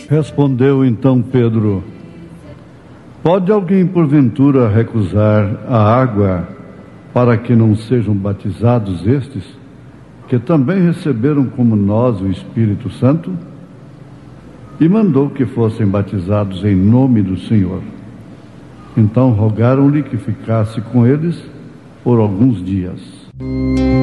Respondeu então Pedro: pode alguém porventura recusar a água para que não sejam batizados estes, que também receberam como nós o Espírito Santo? E mandou que fossem batizados em nome do Senhor. Então rogaram-lhe que ficasse com eles por alguns dias.